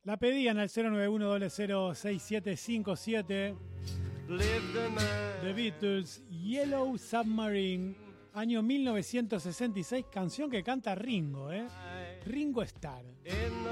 La pedían al 091-006757. The Beatles, Yellow Submarine, año 1966, canción que canta Ringo, Ringo Starr.